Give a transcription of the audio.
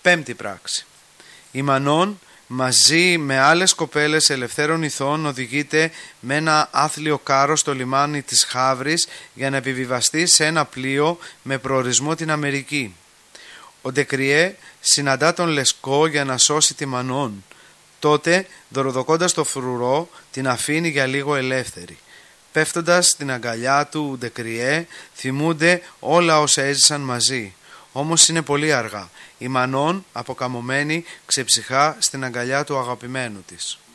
Πέμπτη πράξη. Η Μανών μαζί με άλλες κοπέλες ελευθέρων ηθών οδηγείται με ένα άθλιο κάρο στο λιμάνι της Χαύρης για να επιβιβαστεί σε ένα πλοίο με προορισμό την Αμερική. Ο Ντεκριέ συναντά τον Λεσκό για να σώσει τη Μανών. Τότε, δωροδοκώντας το φρουρό, την αφήνει για λίγο ελεύθερη. Πέφτοντας στην αγκαλιά του Ντεκριέ, θυμούνται όλα όσα έζησαν μαζί. Όμως είναι πολύ αργά. Η Μανών, αποκαμωμένη, ξεψυχά στην αγκαλιά του αγαπημένου της.